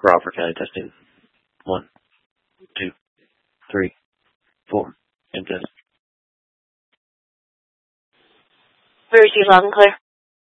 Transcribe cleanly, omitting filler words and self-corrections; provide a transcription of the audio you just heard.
Crawford County testing. 1, 2, 3, 4, and test. We receive loud and clear.